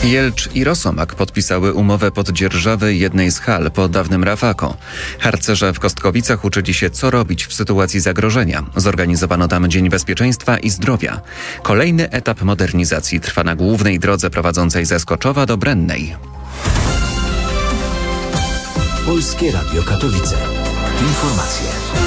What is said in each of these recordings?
Jelcz i Rosomak podpisały umowę poddzierżawy jednej z hal po dawnym Rafako. Harcerze w Kostkowicach uczyli się, co robić w sytuacji zagrożenia. Zorganizowano tam Dzień Bezpieczeństwa i Zdrowia. Kolejny etap modernizacji trwa na głównej drodze prowadzącej ze Skoczowa do Brennej. Polskie Radio Katowice. Informacje.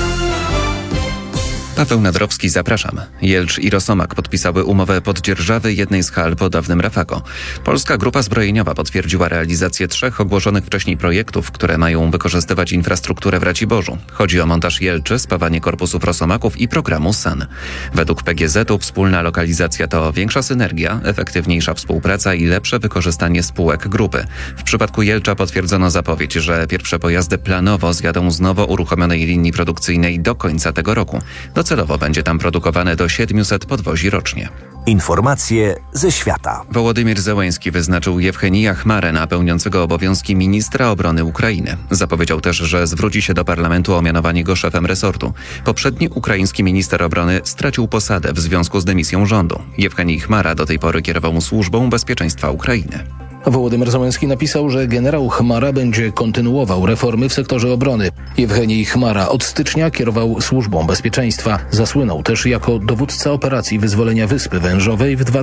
Paweł Nadrowski, zapraszam. Jelcz i Rosomak podpisały umowę poddzierżawy jednej z hal po dawnym Rafako. Polska Grupa Zbrojeniowa potwierdziła realizację 3 ogłoszonych wcześniej projektów, które mają wykorzystywać infrastrukturę w Raciborzu. Chodzi o montaż jelczy, spawanie korpusów Rosomaków i programu SAN. Według PGZ-u wspólna lokalizacja to większa synergia, efektywniejsza współpraca i lepsze wykorzystanie spółek grupy. W przypadku Jelcza potwierdzono zapowiedź, że pierwsze pojazdy planowo zjadą z nowo uruchomionej linii produkcyjnej do końca tego roku. Docelowo będzie tam produkowane do 700 podwozi rocznie. Informacje ze świata. Wołodymyr Zełenski wyznaczył Jewchenija Chmarę na pełniącego obowiązki ministra obrony Ukrainy. Zapowiedział też, że zwróci się do parlamentu o mianowanie go szefem resortu. Poprzedni ukraiński minister obrony stracił posadę w związku z dymisją rządu. Jewchenij Chmara do tej pory kierował służbą bezpieczeństwa Ukrainy. Wołodymyr Zełenski napisał, że generał Chmara będzie kontynuował reformy w sektorze obrony. Jewchenij Chmara od stycznia kierował służbą bezpieczeństwa. Zasłynął też jako dowódca operacji wyzwolenia Wyspy Wężowej w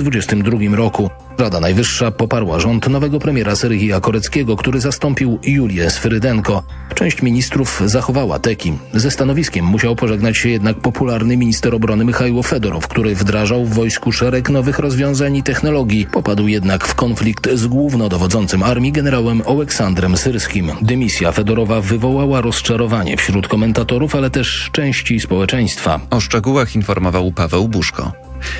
2022 roku. Rada Najwyższa poparła rząd nowego premiera Serhija Koreckiego, który zastąpił Julię Sfyrydenko. Część ministrów zachowała teki. Ze stanowiskiem musiał pożegnać się jednak popularny minister obrony Michajło Fedorow, który wdrażał w wojsku szereg nowych rozwiązań i technologii. Popadł jednak w konflikt z głównodowodzącym armii generałem Oleksandrem Syrskim. Dymisja Fedorowa wywołała rozczarowanie wśród komentatorów, ale też części społeczeństwa. O szczegółach informował Paweł Buszko.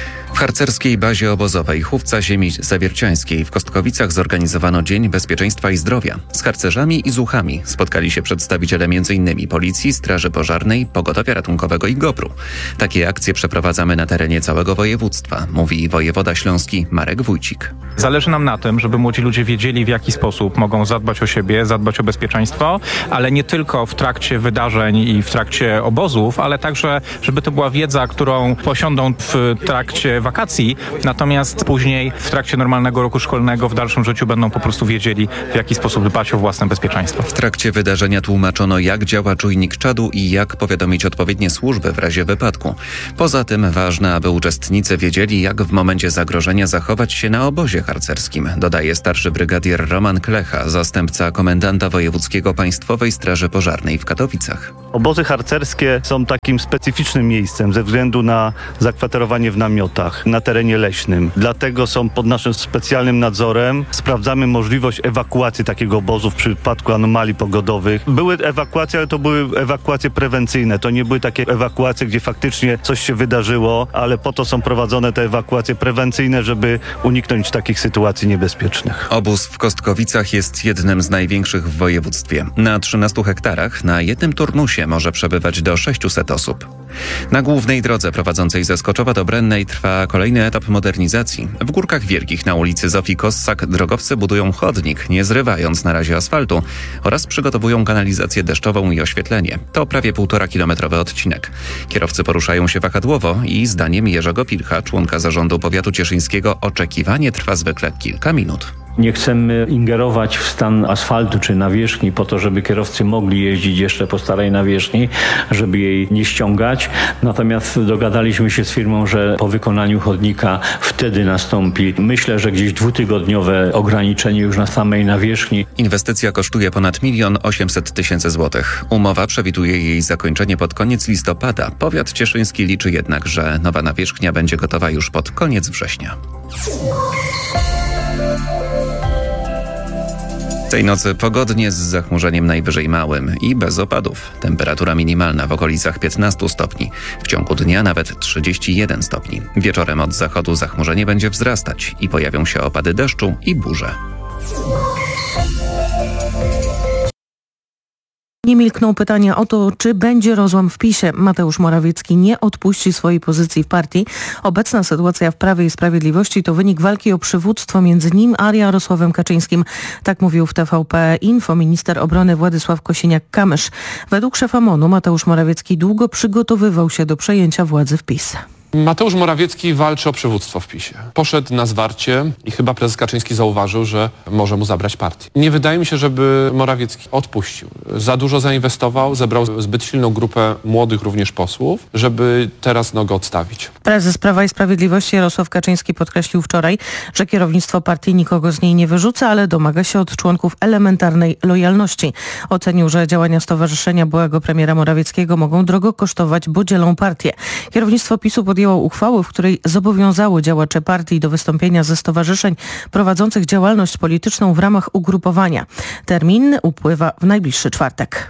W harcerskiej bazie obozowej Chówca Ziemi Zawierciańskiej w Kostkowicach zorganizowano Dzień Bezpieczeństwa i Zdrowia. Z harcerzami i zuchami spotkali się przedstawiciele m.in. Policji, Straży Pożarnej, Pogotowia Ratunkowego i GOPR-u. Takie akcje przeprowadzamy na terenie całego województwa, mówi wojewoda śląski Marek Wójcik. Zależy nam na tym, żeby młodzi ludzie wiedzieli, w jaki sposób mogą zadbać o siebie, zadbać o bezpieczeństwo, ale nie tylko w trakcie wydarzeń i w trakcie obozów, ale także, żeby to była wiedza, którą posiądą w trakcie wakacji, natomiast później w trakcie normalnego roku szkolnego w dalszym życiu będą po prostu wiedzieli, w jaki sposób dbać o własne bezpieczeństwo. W trakcie wydarzenia tłumaczono, jak działa czujnik czadu i jak powiadomić odpowiednie służby w razie wypadku. Poza tym ważne, aby uczestnicy wiedzieli, jak w momencie zagrożenia zachować się na obozie harcerskim, dodaje starszy brygadier Roman Klecha, zastępca komendanta wojewódzkiego Państwowej Straży Pożarnej w Katowicach. Obozy harcerskie są takim specyficznym miejscem ze względu na zakwaterowanie w namiotach na terenie leśnym. Dlatego są pod naszym specjalnym nadzorem. Sprawdzamy możliwość ewakuacji takiego obozu w przypadku anomalii pogodowych. Były ewakuacje, ale to były ewakuacje prewencyjne. To nie były takie ewakuacje, gdzie faktycznie coś się wydarzyło, ale po to są prowadzone te ewakuacje prewencyjne, żeby uniknąć takich sytuacji niebezpiecznych. Obóz w Kostkowicach jest jednym z największych w województwie. Na 13 hektarach na jednym turnusie może przebywać do 600 osób. Na głównej drodze prowadzącej ze Skoczowa do Brennej trwa kolejny etap modernizacji. W Górkach Wielkich na ulicy Zofii Kossak drogowcy budują chodnik, nie zrywając na razie asfaltu, oraz przygotowują kanalizację deszczową i oświetlenie. To prawie 1,5-kilometrowy odcinek. Kierowcy poruszają się wahadłowo i zdaniem Jerzego Pilcha, członka zarządu powiatu cieszyńskiego, oczekiwanie trwa zwykle kilka minut. Nie chcemy ingerować w stan asfaltu czy nawierzchni po to, żeby kierowcy mogli jeździć jeszcze po starej nawierzchni, żeby jej nie ściągać. Natomiast dogadaliśmy się z firmą, że po wykonaniu chodnika wtedy nastąpi, myślę, że gdzieś 2-tygodniowe ograniczenie już na samej nawierzchni. Inwestycja kosztuje ponad 1 800 000 złotych. Umowa przewiduje jej zakończenie pod koniec listopada. Powiat cieszyński liczy jednak, że nowa nawierzchnia będzie gotowa już pod koniec września. Tej nocy pogodnie z zachmurzeniem najwyżej małym i bez opadów. Temperatura minimalna w okolicach 15 stopni. W ciągu dnia nawet 31 stopni. Wieczorem od zachodu zachmurzenie będzie wzrastać i pojawią się opady deszczu i burze. Nie milkną pytania o to, czy będzie rozłam w PiS-ie. Mateusz Morawiecki nie odpuści swojej pozycji w partii. Obecna sytuacja w Prawie i Sprawiedliwości to wynik walki o przywództwo między nim a Jarosławem Kaczyńskim. Tak mówił w TVP Info minister obrony Władysław Kosiniak-Kamysz. Według szefa MON-u Mateusz Morawiecki długo przygotowywał się do przejęcia władzy w PiS. Mateusz Morawiecki walczy o przywództwo w PiS-ie. Poszedł na zwarcie i chyba prezes Kaczyński zauważył, że może mu zabrać partię. Nie wydaje mi się, żeby Morawiecki odpuścił. Za dużo zainwestował, zebrał zbyt silną grupę młodych również posłów, żeby teraz go odstawić. Prezes Prawa i Sprawiedliwości Jarosław Kaczyński podkreślił wczoraj, że kierownictwo partii nikogo z niej nie wyrzuca, ale domaga się od członków elementarnej lojalności. Ocenił, że działania stowarzyszenia byłego premiera Morawieckiego mogą drogo kosztować, bo dzielą partię. Kierownictwo PiS-u podjęło uchwałę, w której zobowiązało działaczy partii do wystąpienia ze stowarzyszeń prowadzących działalność polityczną w ramach ugrupowania. Termin upływa w najbliższy czwartek.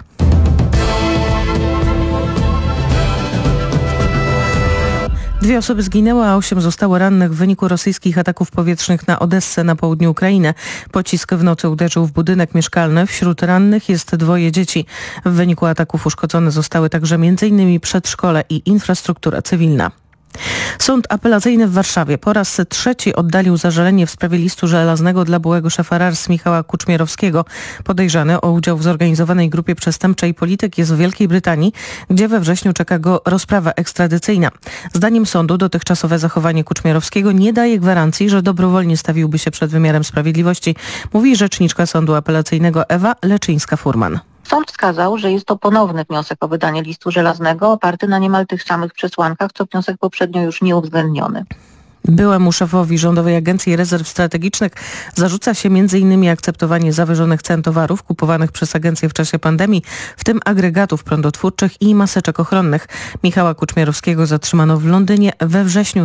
Dwie osoby zginęły, a 8 zostało rannych w wyniku rosyjskich ataków powietrznych na Odessę na południu Ukrainy. Pocisk w nocy uderzył w budynek mieszkalny. Wśród rannych jest 2 dzieci. W wyniku ataków uszkodzone zostały także m.in. przedszkole i infrastruktura cywilna. Sąd apelacyjny w Warszawie po raz 3 oddalił zażalenie w sprawie listu żelaznego dla byłego szefa RARS Michała Kuczmierowskiego. Podejrzany o udział w zorganizowanej grupie przestępczej polityk jest w Wielkiej Brytanii, gdzie we wrześniu czeka go rozprawa ekstradycyjna. Zdaniem sądu dotychczasowe zachowanie Kuczmierowskiego nie daje gwarancji, że dobrowolnie stawiłby się przed wymiarem sprawiedliwości, mówi rzeczniczka sądu apelacyjnego Ewa Leczyńska-Furman. Sąd wskazał, że jest to ponowny wniosek o wydanie listu żelaznego oparty na niemal tych samych przesłankach, co wniosek poprzednio już nieuwzględniony. Byłemu szefowi Rządowej Agencji Rezerw Strategicznych zarzuca się m.in. akceptowanie zawyżonych cen towarów kupowanych przez agencję w czasie pandemii, w tym agregatów prądotwórczych i maseczek ochronnych. Michała Kuczmierowskiego zatrzymano w Londynie we wrześniu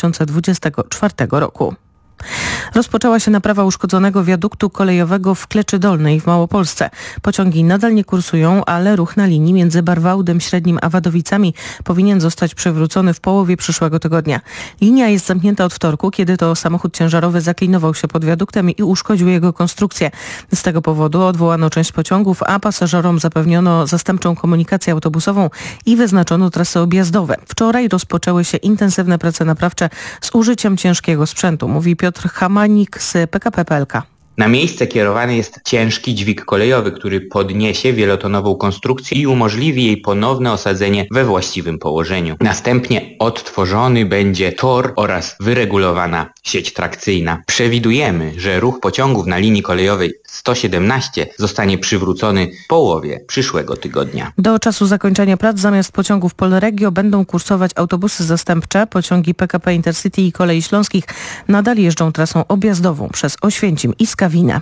2024 roku. Rozpoczęła się naprawa uszkodzonego wiaduktu kolejowego w Kleczy Dolnej w Małopolsce. Pociągi nadal nie kursują, ale ruch na linii między Barwałdem Średnim a Wadowicami powinien zostać przywrócony w połowie przyszłego tygodnia. Linia jest zamknięta od wtorku, kiedy to samochód ciężarowy zaklinował się pod wiaduktem i uszkodził jego konstrukcję. Z tego powodu odwołano część pociągów, a pasażerom zapewniono zastępczą komunikację autobusową i wyznaczono trasy objazdowe. Wczoraj rozpoczęły się intensywne prace naprawcze z użyciem ciężkiego sprzętu, mówi Piotr Hamanik z PKP PLK. Na miejsce kierowany jest ciężki dźwig kolejowy, który podniesie wielotonową konstrukcję i umożliwi jej ponowne osadzenie we właściwym położeniu. Następnie odtworzony będzie tor oraz wyregulowana sieć trakcyjna. Przewidujemy, że ruch pociągów na linii kolejowej 117 zostanie przywrócony w połowie przyszłego tygodnia. Do czasu zakończenia prac zamiast pociągów Polregio będą kursować autobusy zastępcze. Pociągi PKP Intercity i Kolei Śląskich nadal jeżdżą trasą objazdową przez Oświęcim i Skawinę.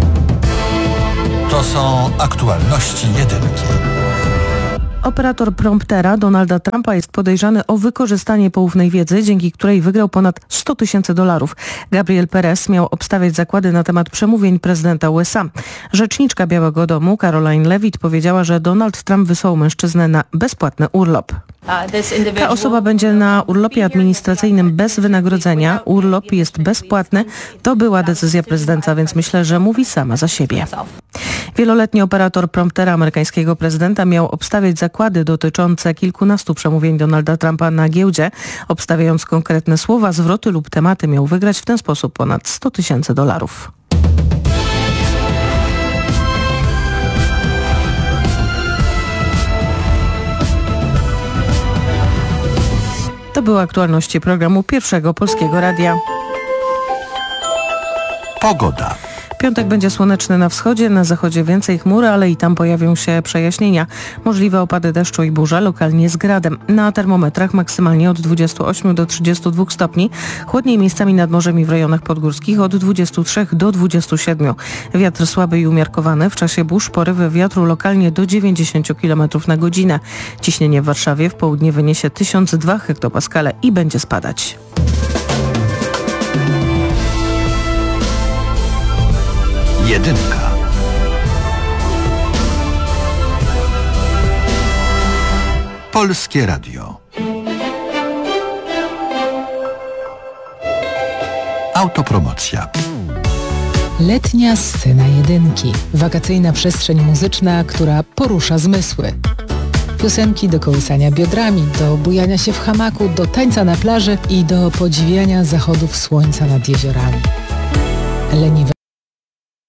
To są aktualności jedynki. Operator promptera Donalda Trumpa jest podejrzany o wykorzystanie poufnej wiedzy, dzięki której wygrał ponad $100 000. Gabriel Perez miał obstawiać zakłady na temat przemówień prezydenta USA. Rzeczniczka Białego Domu Caroline Levitt powiedziała, że Donald Trump wysłał mężczyznę na bezpłatny urlop. Ta osoba będzie na urlopie administracyjnym bez wynagrodzenia. Urlop jest bezpłatny. To była decyzja prezydenta, więc myślę, że mówi sama za siebie. Wieloletni operator promptera amerykańskiego prezydenta miał obstawiać zakłady dotyczące kilkunastu przemówień Donalda Trumpa na giełdzie. Obstawiając konkretne słowa, zwroty lub tematy, miał wygrać w ten sposób ponad $100 000. To były aktualności programu Pierwszego Polskiego Radia. Pogoda. Piątek będzie słoneczny na wschodzie, na zachodzie więcej chmur, ale i tam pojawią się przejaśnienia. Możliwe opady deszczu i burza, lokalnie z gradem. Na termometrach maksymalnie od 28 do 32 stopni. Chłodniej miejscami nad morzem i w rejonach podgórskich od 23 do 27. Wiatr słaby i umiarkowany. W czasie burz porywy wiatru lokalnie do 90 km na godzinę. Ciśnienie w Warszawie w południe wyniesie 1002 hektopaskale i będzie spadać. Jedynka. Polskie Radio. Autopromocja. Letnia scena jedynki. Wakacyjna przestrzeń muzyczna, która porusza zmysły. Piosenki do kołysania biodrami, do bujania się w hamaku, do tańca na plaży i do podziwiania zachodów słońca nad jeziorami. Leniwe